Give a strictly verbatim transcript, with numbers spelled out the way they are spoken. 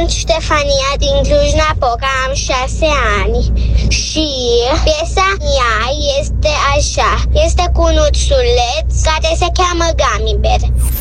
Sunt Ștefania din Cluj-Napoca, am șase ani și piesa mea este așa. Este cu un ursuleț care se cheamă Gummy Bear.